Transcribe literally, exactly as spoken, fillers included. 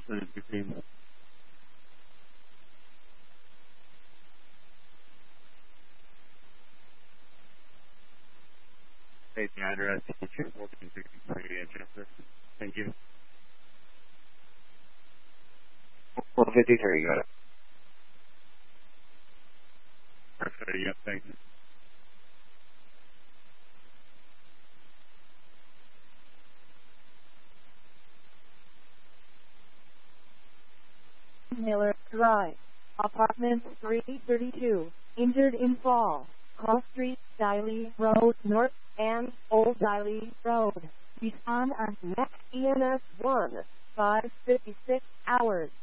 Wilson and fifteen. State the address, fourteen sixty-three Chester. Thank you. four fifty-three, got it. Perfect, yep, thanks. Miller Drive, apartment three thirty-two, injured in fall, Cross Street, Diley Road North, and Old Diley Road. Respond on next E M S one, five fifty-six hours.